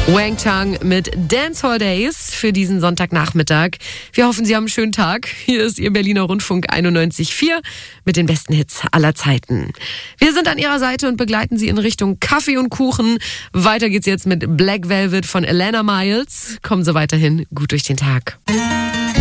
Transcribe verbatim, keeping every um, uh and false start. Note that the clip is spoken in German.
Wang Chung mit Dancehall Days für diesen Sonntagnachmittag. Wir hoffen, Sie haben einen schönen Tag. Hier ist Ihr Berliner Rundfunk einundneunzig Komma vier mit den besten Hits aller Zeiten. Wir sind an Ihrer Seite und begleiten Sie in Richtung Kaffee und Kuchen. Weiter geht's jetzt mit Black Velvet von Alana Miles. Kommen Sie weiterhin gut durch den Tag.